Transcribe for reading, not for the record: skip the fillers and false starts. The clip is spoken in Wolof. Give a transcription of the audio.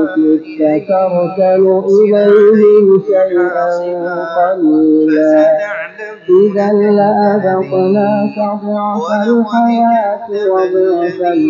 كدت تركن إليهم شيئا قليلا إذا لأذقناك ضعف الحياة وضعف